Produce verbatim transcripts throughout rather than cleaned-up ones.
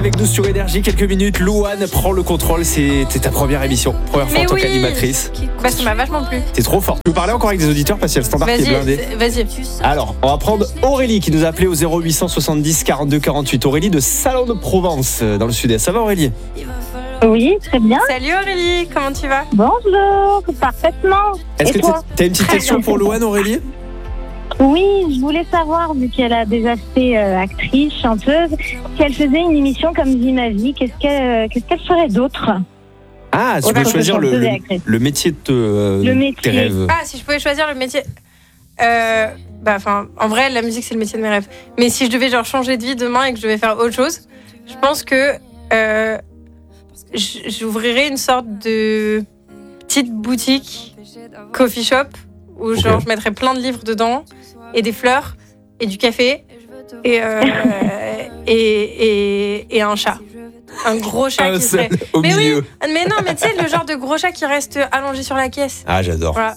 Avec nous sur Énergie, quelques minutes, Louane prend le contrôle, c'est ta première émission, première fois Mais en tant oui. qu'animatrice. Bah ça m'a vachement plu. T'es trop forte. Je vais parler encore avec des auditeurs parce qu'il y a le standard qui est blindé. Vas-y, vas-y. Alors, on va prendre Aurélie qui nous a appelé au zéro huit cent soixante-dix quarante-deux quarante-huit. Aurélie de Salon de Provence dans le sud-est. Ça va Aurélie? Oui, très bien. Salut Aurélie, comment tu vas? Bonjour, parfaitement. Est-ce Et que toi? t'as une petite question pour Louane Aurélie? Oui, je voulais savoir, vu qu'elle a des aspects euh, actrice, chanteuse, si elle faisait une émission comme Dis ma vie, qu'est-ce qu'elle, euh, qu'est-ce qu'elle ferait d'autre? Ah, tu Ouais, veux parce choisir que le, chanteuse et le, actrice. le métier de te- euh, Le tes métier. rêves. Ah, si je pouvais choisir le métier. Euh, bah, enfin, en vrai, la musique, c'est le métier de mes rêves. Mais si je devais genre changer de vie demain et que je devais faire autre chose, je pense que euh, j- j'ouvrirais une sorte de petite boutique, coffee shop, où genre Ok. je mettrais plein de livres dedans, et des fleurs, et du café, et, euh, et, et, et un chat. Un gros chat Un qui seul serait... au Mais milieu. oui, mais non, mais tu sais, le genre de gros chat qui reste allongé sur la caisse. Ah, j'adore. Voilà.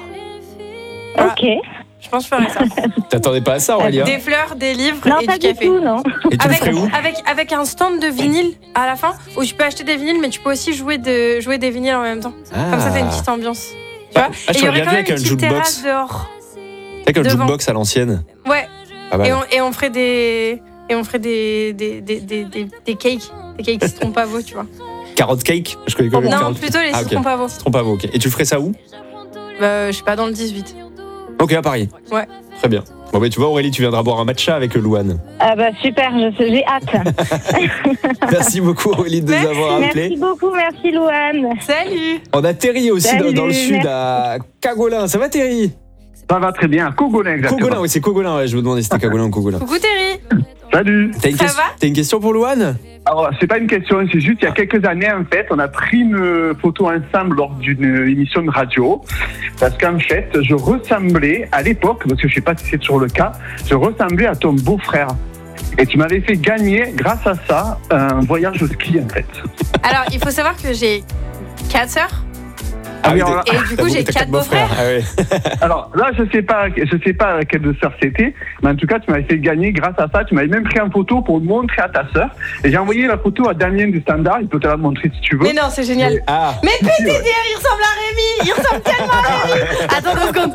Voilà. Ok. Je pense que je ferais ça. T'attendais pas à ça Aurélie? Des fleurs, des livres Non, et pas du du café. tout, non. Et tu le Avec, ferais où? avec, avec un stand de vinyle à la fin, où tu peux acheter des vinyles, mais tu peux aussi jouer, de, jouer des vinyles en même temps. Comme ça, t'as une petite ambiance. Tu vois? Ah, je Et il y aurait regardais quand même avec une un petite jukebox. terrasse dehors. Avec un devant. jukebox à l'ancienne. Ouais. Pas mal. Et on, et on ferait des... Et on ferait des, des, des, des, des, des cakes. Des cakes citron pavot, tu vois. Carotte cake? Je connais que le Non, carotte- plutôt les Ah, ok. citrons pavot. Citron pavot, ok. Et tu ferais ça où? Bah, je sais pas, dans le dix-huit. Ok, à Paris. Ouais. Très bien. Bon, bah, tu vois, Aurélie, tu viendras boire un matcha avec Louane. Ah bah super, je sais, j'ai hâte. Merci beaucoup, Aurélie, de nous Merci. avoir Merci appelés. beaucoup, merci Louane. Salut! On a Terry aussi dans, Salut, dans le sud, merci. à Cagolin. Ça va, Terry? Ça va très bien, Cogolin exactement. Cogolin, oui, c'est Cogolin. Ouais, je me demandais si c'était Cagolin ou Cogolin. Coucou Terry! Salut. T'as une, Ça question- va t'as une question pour Louane? Alors, c'est pas une question, c'est juste il y a quelques années, en fait, on a pris une photo ensemble lors d'une émission de radio. Parce qu'en fait, je ressemblais, à l'époque, parce que je sais pas si c'est toujours le cas, je ressemblais à ton beau-frère. Et tu m'avais fait gagner, grâce à ça, un voyage au ski, en fait. Alors, il faut savoir que j'ai quatre sœurs. Ah oui, alors, là, Et du coup, j'ai t'as quatre beaux-frères. Ah ouais. alors là, je sais pas, je sais pas laquelle de sœur c'était, mais en tout cas, tu m'avais fait gagner grâce à ça. Tu m'avais même pris en photo pour montrer à ta sœur. Et j'ai envoyé la photo à Damien du Standard. Il peut te la montrer si tu veux. Mais non, c'est génial. Ah, Mais P T D R, il ressemble à Rémi. Il ressemble tellement à Rémi. Attends deux secondes.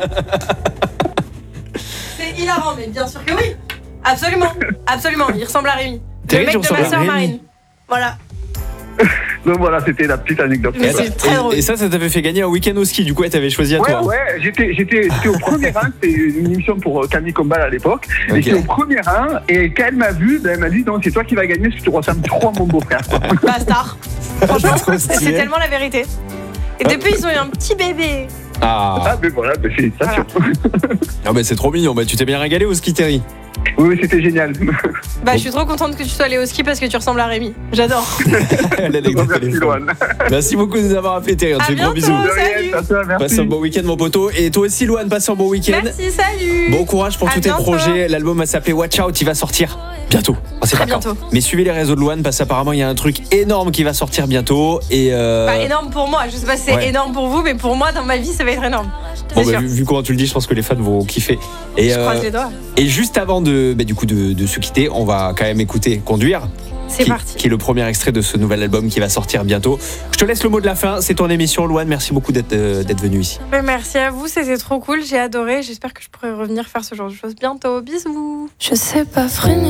C'est hilarant, mais bien sûr que oui. Absolument. Absolument, il ressemble à Rémi. Terry, Le mec tu de ressembles ma à sœur Rémi. Marine. Voilà. Donc voilà, c'était la petite anecdote. Mais et, c'est attends, très et- drôle. et ça, ça t'avait fait gagner un week-end au ski. Du coup, elle t'avait choisi à Ouais, toi. ouais, j'étais, j'étais, j'étais au premier rang, c'était une émission pour euh, Camille Combal à l'époque. Ok. Et j'étais au premier rang, et quand elle m'a vu, ben, elle m'a dit, non, c'est toi qui vas gagner, parce que tu ressembles trop à mon beau-frère. quoi. Bastard. Franchement, Trop stylé. c'est tellement la vérité. Et depuis, ils ont eu un petit bébé. Ah, Ah, ben voilà, ben, félicitations. non, mais c'est trop mignon. Bah, tu t'es bien régalé au ski, Terry. Oui, oui, c'était génial. Bah, je suis trop contente que tu sois allé au ski parce que tu ressembles à Rémi. J'adore. L'anecdote, elle est Merci, folle. Loane. Merci beaucoup de nous avoir appelés, Terry. On te À fait gros bientôt. bisous. De rien, Salut. à toi, merci. Passe un bon week-end, mon poteau. Et toi aussi, Louane, passe un bon week-end. Merci, salut. Bon courage pour À tous tes bientôt. projets. L'album va s'appeler Watch Out. Il va sortir bientôt. On sait Très pas quand. bientôt. Mais suivez les réseaux de Louane parce qu'apparemment, il y a un truc énorme qui va sortir bientôt. Et euh... Bah, énorme pour moi. Je sais pas si c'est Ouais. énorme pour vous, mais pour moi, dans ma vie, ça va être énorme. bon, C'est bah, sûr. vu, vu comment tu le dis, je pense que les fans vont kiffer. Et, Je euh, croise les doigts. et juste avant de, bah, du coup, de, de se quitter, on va quand même écouter Conduire. C'est qui, parti. qui est le premier extrait de ce nouvel album qui va sortir bientôt. Je te laisse le mot de la fin. C'est ton émission, Louane. Merci beaucoup d'être euh, d'être venu ici. Mais merci à vous, c'était trop cool. J'ai adoré. J'espère que je pourrai revenir faire ce genre de choses bientôt. Bisous. Je sais pas freiner.